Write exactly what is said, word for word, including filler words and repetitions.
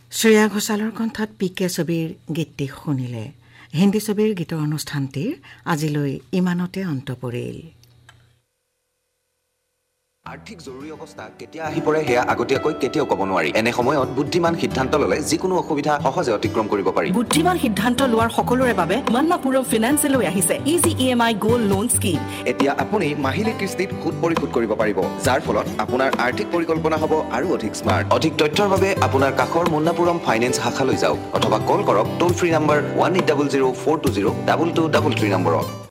শ্ৰেয়া ঘোষালৰ কণ্ঠত P K ছবিৰ গীতটি শুনিলে। হিন্দী ছবিৰ গীতৰ অনুষ্ঠানটিৰ আজিলৈ ইমানতে অন্ত পৰিল। আৰ্থিক জৰুৰী অৱস্থা কেতিয়া আহি পৰে সেয়া আগতীয়াকৈ কেতিয়াও ক'ব নোৱাৰি। এনে সময়ত বুদ্ধিমান সিদ্ধান্ত ল'লে যিকোনো অসুবিধা সহজে অতিক্ৰম কৰিব পাৰি। বুদ্ধিমান সিদ্ধান্ত লোৱাৰ সকলোৰে বাবে মন্নাপুৰম ফিনান্সে লৈ আহিছে ইজি ই এম আই গোল্ড লোন স্কিম। এতিয়া আপুনি মাহিলী কিস্তিত সুদ পৰিশোধ কৰিব পাৰিব, যাৰ ফলত আপোনাৰ আৰ্থিক পৰিকল্পনা হ'ব আৰু অধিক স্মাৰ্ট। অধিক তথ্যৰ বাবে আপোনাৰ কাষৰ মন্নাপুৰম ফাইনেন্স শাখালৈ যাওক অথবা কল কৰক টোল free number one eight double zero' four two zero' double two double three নম্বৰত।